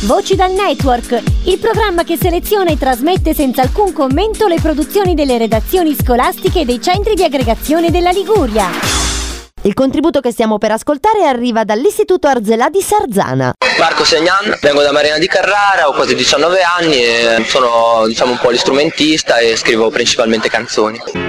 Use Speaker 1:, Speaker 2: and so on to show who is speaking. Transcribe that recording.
Speaker 1: Voci dal Network, il programma che seleziona e trasmette senza alcun commento le produzioni delle redazioni scolastiche e dei centri di aggregazione della Liguria.
Speaker 2: Il contributo che stiamo per ascoltare arriva dall'Istituto Arzelà di Sarzana.
Speaker 3: Marco Segnan, vengo da Marina di Carrara, ho quasi 19 anni e sono un po' l'istrumentista e scrivo principalmente canzoni.